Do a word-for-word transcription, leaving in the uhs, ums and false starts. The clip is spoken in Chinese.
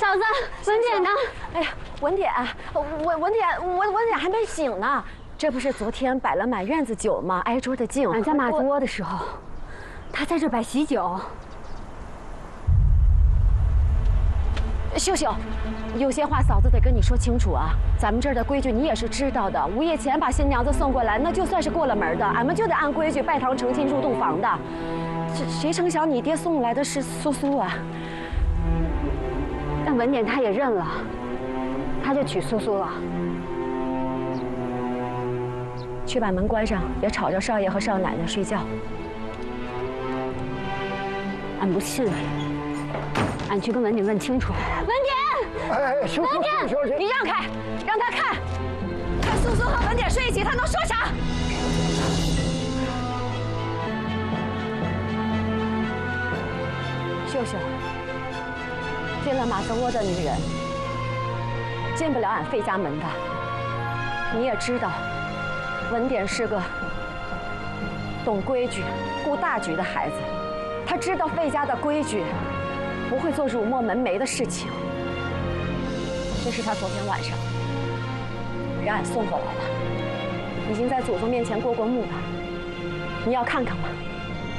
嫂子，文典呢？ 哎呀，文典，文文典，文文典还没醒呢。这不是昨天摆了满院子酒吗？挨桌的敬。 俺在码桌的时候，他在这摆喜酒。 秀秀，有些话嫂子得跟你说清楚啊。咱们这儿的规矩你也是知道的，午夜前把新娘子送过来，那就算是过了门的，俺们就得按规矩拜堂成亲入洞房的。这谁成想你爹送来的是苏苏啊？ 但文典他也认了，他就娶苏苏了。 去把门关上，别吵着少爷和少奶奶睡觉。 俺不信，俺去跟文典问清楚。文典， 哎，秀秀，秀秀， 你让开，让他看，看苏苏和文典睡一起，他能说啥？秀秀，进了马子窝的女人，进不了俺费家门的。你也知道。文典是个懂规矩、顾大局的孩子，他知道费家的规矩，不会做辱没门楣的事情。这是他昨天晚上让俺送过来的，已经在祖宗面前过过目了。你要看看吗？